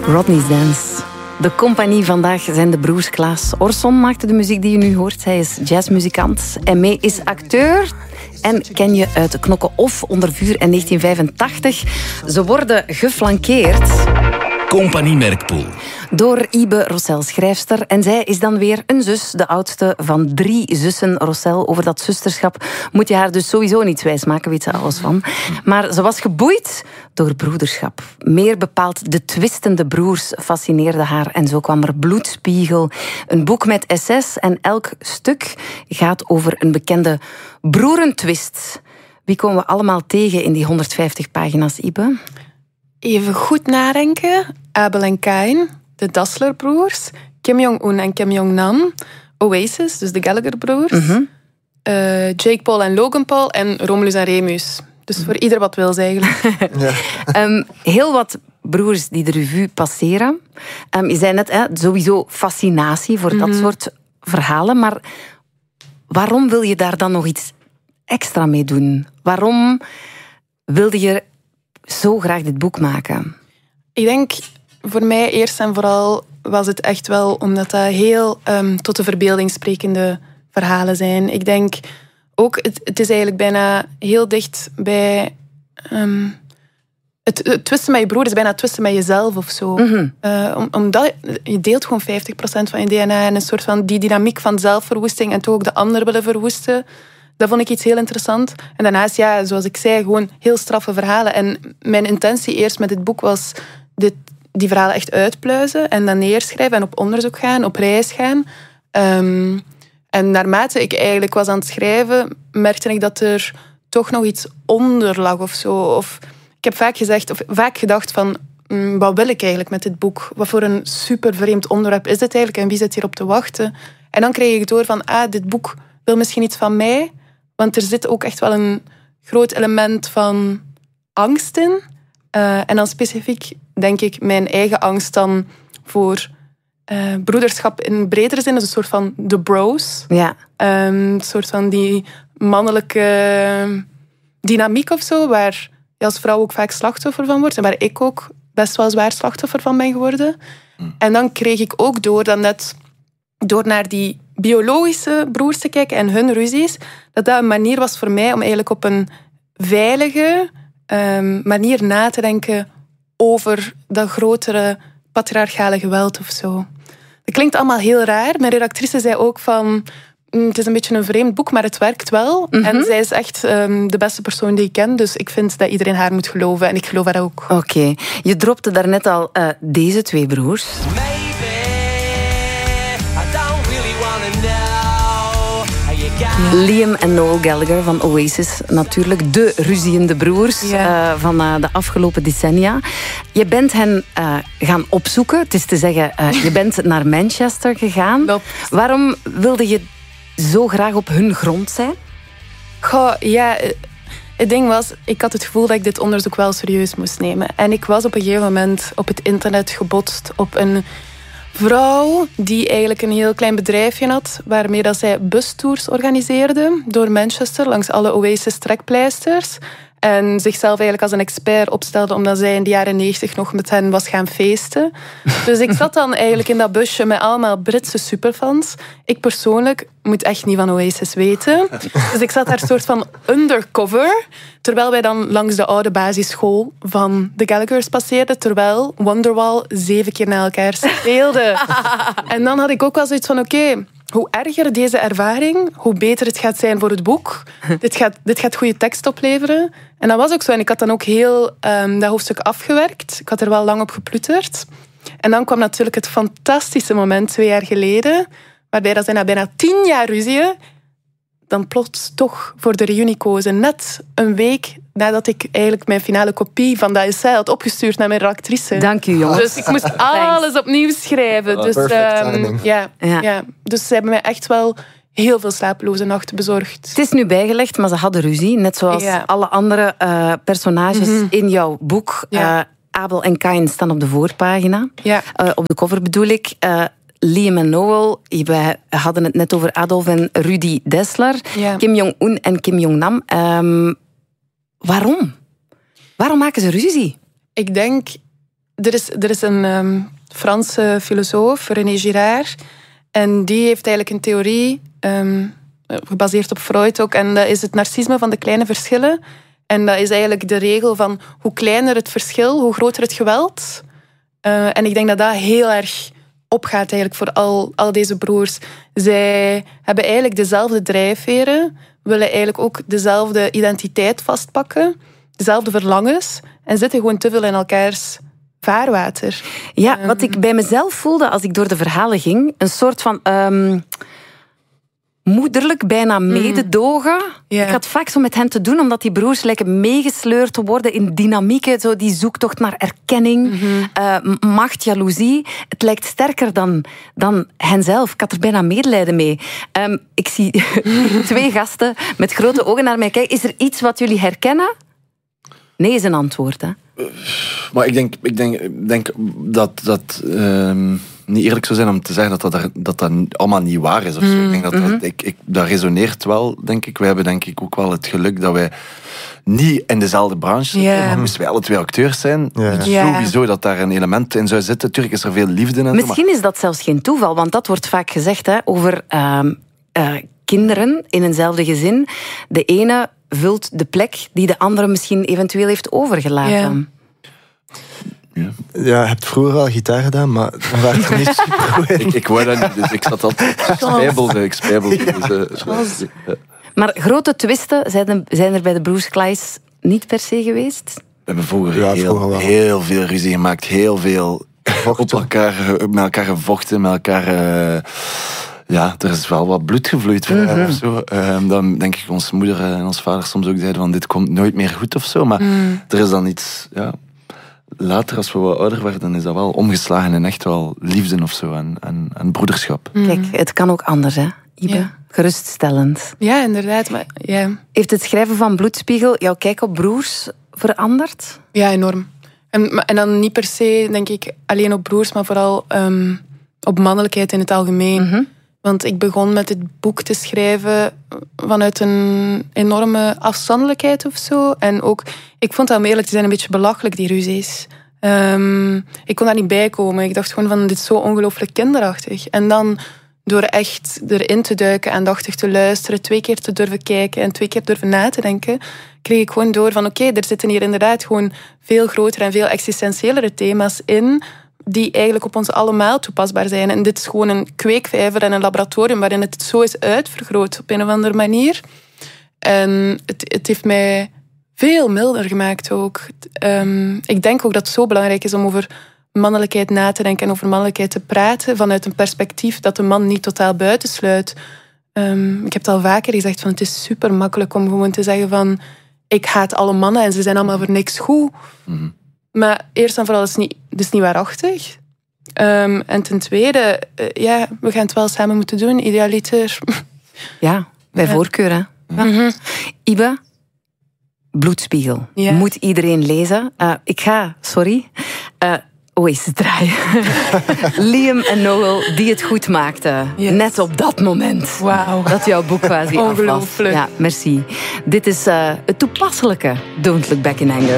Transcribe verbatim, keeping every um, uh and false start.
Rodney's Dance. De compagnie vandaag zijn de broers Klaas. Orson maakte de muziek die je nu hoort. Hij is jazzmuzikant. En mee is acteur. En ken je uit Knokken of Onder vuur in negentien vijfentachtig. Ze worden geflankeerd... Compagnie Merkpoel. Door Ibe Rossel, schrijfster. En zij is dan weer een zus, de oudste van drie zussen. Rossel, over dat zusterschap moet je haar dus sowieso niets wijsmaken, weet ze alles van. Maar ze was geboeid door broederschap. Meer bepaald de twistende broers fascineerden haar. En zo kwam er Bloedspiegel, een boek met essays. En elk stuk gaat over een bekende broerentwist. Wie komen we allemaal tegen in die honderdvijftig pagina's, Ibe? Even goed nadenken. Abel en Kain, de Dassler-broers, Kim Jong-un en Kim Jong-nam, Oasis, dus de Gallagher-broers, Mm-hmm. uh, Jake Paul en Logan Paul en Romulus en Remus. Dus voor ieder wat wil, eigenlijk. Ja. um, heel wat broers die de revue passeren. Um, je zei net, hè, sowieso fascinatie voor Mm-hmm. dat soort verhalen. Maar waarom wil je daar dan nog iets extra mee doen? Waarom wilde je zo graag dit boek maken? Ik denk, voor mij eerst en vooral was het echt wel omdat dat heel um, tot de verbeelding sprekende verhalen zijn. Ik denk ook, het, het is eigenlijk bijna heel dicht bij... Um, het, het twisten met je broer is bijna het twisten met jezelf of zo. Mm-hmm. Uh, om, omdat je deelt gewoon vijftig procent van je D N A en een soort van die dynamiek van zelfverwoesting en toch ook de ander willen verwoesten. Dat vond ik iets heel interessant. En daarnaast, ja, zoals ik zei, gewoon heel straffe verhalen. En mijn intentie eerst met dit boek was dit, die verhalen echt uitpluizen en dan neerschrijven en op onderzoek gaan, op reis gaan. Um, en naarmate ik eigenlijk was aan het schrijven, merkte ik dat er toch nog iets onder lag of zo. Of, ik heb vaak gezegd, of vaak gedacht van, mm, wat wil ik eigenlijk met dit boek? Wat voor een super vreemd onderwerp is dit eigenlijk en wie zit hierop te wachten? En dan kreeg ik door van, ah, dit boek wil misschien iets van mij. Want er zit ook echt wel een groot element van angst in. Uh, en dan specifiek, denk ik, mijn eigen angst dan voor uh, broederschap in bredere zin. Dus een soort van de bros. Ja. Um, een soort van die mannelijke dynamiek of zo, waar je als vrouw ook vaak slachtoffer van wordt. En waar ik ook best wel zwaar slachtoffer van ben geworden. Mm. En dan kreeg ik ook door dat net door naar die biologische broers te kijken en hun ruzies, dat dat een manier was voor mij om eigenlijk op een veilige um, manier na te denken over dat grotere patriarchale geweld of zo. Dat klinkt allemaal heel raar. Mijn redactrice zei ook van, mm, het is een beetje een vreemd boek, maar het werkt wel. Mm-hmm. En zij is echt um, de beste persoon die ik ken, dus ik vind dat iedereen haar moet geloven en ik geloof haar ook. Oké. Okay. Je dropte daarnet al uh, deze twee broers. Ja. Liam en Noel Gallagher van Oasis, natuurlijk de ruziende broers ja. uh, van uh, de afgelopen decennia. Je bent hen uh, gaan opzoeken, het is te zeggen, uh, je bent naar Manchester gegaan. Klopt. Waarom wilde je zo graag op hun grond zijn? Goh, ja, het ding was, ik had het gevoel dat ik dit onderzoek wel serieus moest nemen. En ik was op een gegeven moment op het internet gebotst op een vrouw die eigenlijk een heel klein bedrijfje had, waarmee dat zij bustours organiseerde door Manchester langs alle Oasis-trekpleisters. En zichzelf eigenlijk als een expert opstelde, omdat zij in de jaren negentig nog met hen was gaan feesten. Dus ik zat dan eigenlijk in dat busje met allemaal Britse superfans. Ik persoonlijk moet echt niet van Oasis weten. Dus ik zat daar soort van undercover, terwijl wij dan langs de oude basisschool van de Gallaghers passeerden, terwijl Wonderwall zeven keer na elkaar speelde. En dan had ik ook wel zoiets van, oké, okay, hoe erger deze ervaring, hoe beter het gaat zijn voor het boek. Dit gaat, dit gaat goede tekst opleveren. En dat was ook zo. En ik had dan ook heel um, dat hoofdstuk afgewerkt. Ik had er wel lang op geploeterd. En dan kwam natuurlijk het fantastische moment, twee jaar geleden, waarbij dat zij na bijna tien jaar ruzie dan plots toch voor de reunie kozen. Net een week nadat ik eigenlijk mijn finale kopie van dat essay had opgestuurd naar mijn redactrice. Dank u, jongens. Dus ik moest alles opnieuw schrijven. Oh, dus, um, ja, ja. Ja. Dus ze hebben mij echt wel heel veel slapeloze nachten bezorgd. Het is nu bijgelegd, maar ze hadden ruzie. Net zoals ja. alle andere uh, personages mm-hmm. in jouw boek. Ja. Uh, Abel en Kain staan op de voorpagina. Ja. Uh, op de cover bedoel ik. Uh, Liam en Noel, we hadden het net over Adolf en Rudy Dassler. Ja. Kim Jong-un en Kim Jong-nam. Um, waarom? Waarom maken ze ruzie? Ik denk er is, er is een um, Franse filosoof, René Girard. En die heeft eigenlijk een theorie, um, gebaseerd op Freud ook. En dat is het narcisme van de kleine verschillen. En dat is eigenlijk de regel van hoe kleiner het verschil, hoe groter het geweld. Uh, en ik denk dat dat heel erg opgaat eigenlijk voor al, al deze broers. Zij hebben eigenlijk dezelfde drijfveren, willen eigenlijk ook dezelfde identiteit vastpakken, dezelfde verlangens en zitten gewoon te veel in elkaars vaarwater. Ja, wat ik bij mezelf voelde als ik door de verhalen ging, een soort van um, moederlijk, bijna mededogen. Yeah. Ik had vaak zo met hen te doen, omdat die broers lijken meegesleurd te worden in dynamieken, zo die zoektocht naar erkenning, mm-hmm. uh, macht, jaloezie. Het lijkt sterker dan, dan henzelf. Ik had er bijna medelijden mee. Um, ik zie twee gasten met grote ogen naar mij kijken. Is er iets wat jullie herkennen? Nee is een antwoord, hè? Maar ik denk, ik denk, ik denk dat dat um, niet eerlijk zou zijn om te zeggen dat dat, er, dat, dat allemaal niet waar is. Of zo. Mm, ik denk dat, mm-hmm. dat, ik, ik, dat resoneert wel, denk ik. Wij hebben denk ik ook wel het geluk dat wij niet in dezelfde branche zitten. Yeah. Maar moesten wij alle twee acteurs zijn, yeah. Yeah. sowieso dat daar een element in zou zitten. Tuurlijk is er veel liefde in. Misschien maar... is dat zelfs geen toeval, want dat wordt vaak gezegd hè, over uh, uh, kinderen in eenzelfde gezin. De ene vult de plek die de andere misschien eventueel heeft overgelaten. Yeah. Ja. Ja, je hebt vroeger al gitaar gedaan, maar dan werd er niet super goed in. ik, ik wou dat niet, dus ik zat altijd... Ik spijbelde, ik spijbelde. Ja. Dus, uh, ja. Maar grote twisten zijn, zijn er bij de Broers Clays niet per se geweest? We hebben vroeger, ja, heel, vroeger heel veel ruzie gemaakt, heel veel op elkaar, met elkaar gevochten, met elkaar... Uh, ja, er is wel wat bloed gevloeid. Mm-hmm. Of zo. Um, dan denk ik, onze moeder en onze vader soms ook zeiden van dit komt nooit meer goed of zo. Maar mm. er is dan iets... Ja, later, als we wat ouder werden, is dat wel omgeslagen in echt wel liefde of zo en, en, en broederschap. Mm. Kijk, het kan ook anders, hè, Ibe? Ja. Geruststellend. Ja, inderdaad. Maar, ja. Heeft het schrijven van Bloedspiegel jouw kijk op broers veranderd? Ja, enorm. En, en dan niet per se, denk ik, alleen op broers, maar vooral um, op mannelijkheid in het algemeen. Mm-hmm. Want ik begon met dit boek te schrijven vanuit een enorme afstandelijkheid of zo. En ook, ik vond dat om eerlijk te zijn een beetje belachelijk, die ruzies. Um, ik kon daar niet bij komen. Ik dacht gewoon van, dit is zo ongelooflijk kinderachtig. En dan, door echt erin te duiken, aandachtig te luisteren, twee keer te durven kijken en twee keer durven na te denken, kreeg ik gewoon door van, oké, okay, er zitten hier inderdaad gewoon veel grotere en veel existentiëlere thema's in, die eigenlijk op ons allemaal toepasbaar zijn. En dit is gewoon een kweekvijver en een laboratorium waarin het zo is uitvergroot op een of andere manier. En het, het heeft mij veel milder gemaakt ook. Um, ik denk ook dat het zo belangrijk is om over mannelijkheid na te denken en over mannelijkheid te praten vanuit een perspectief dat de man niet totaal buitensluit. Um, ik heb het al vaker gezegd, van het is super makkelijk om gewoon te zeggen van ik haat alle mannen en ze zijn allemaal voor niks goed. Mm-hmm. Maar eerst en vooral is het niet, het is niet waarachtig. Um, en ten tweede, uh, ja, we gaan het wel samen moeten doen, idealiter. Ja, bij ja. voorkeur, hè. Ja. Mm-hmm. Ibe, Bloedspiegel. Ja. Moet iedereen lezen. Uh, ik ga, sorry... Uh, Oh, eens draaien. Liam en Noel, die het goed maakten. Yes. Net op dat moment. Wow. Dat jouw boek quasi af was. Ongelooflijk. Ja, merci. Dit is uh, het toepasselijke Don't Look Back in Anger.